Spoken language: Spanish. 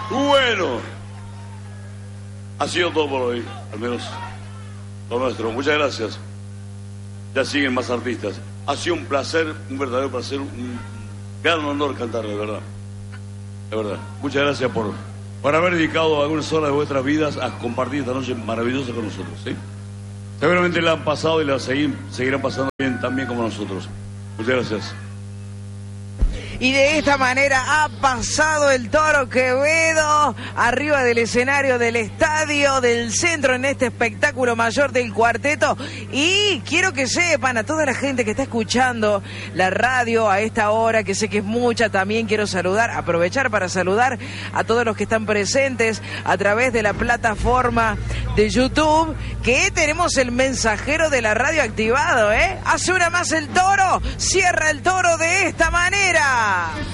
Bueno, ha sido todo por hoy, al menos lo nuestro. Muchas gracias. Ya siguen más artistas. Ha sido un placer, un verdadero placer, un gran honor cantar, de verdad. De verdad. Muchas gracias por haber dedicado algunas horas de vuestras vidas a compartir esta noche maravillosa con nosotros, ¿sí? Seguramente la han pasado y la seguirán pasando bien, tan bien como nosotros. Muchas gracias. Y de esta manera ha pasado el Toro Quevedo arriba del escenario del Estadio del Centro en este espectáculo mayor del cuarteto. Y quiero que sepan a toda la gente que está escuchando la radio a esta hora, que sé que es mucha, también quiero aprovechar para saludar a todos los que están presentes a través de la plataforma de YouTube, que tenemos el mensajero de la radio activado, ¿eh? Hace una más el Toro, cierra el Toro de esta manera.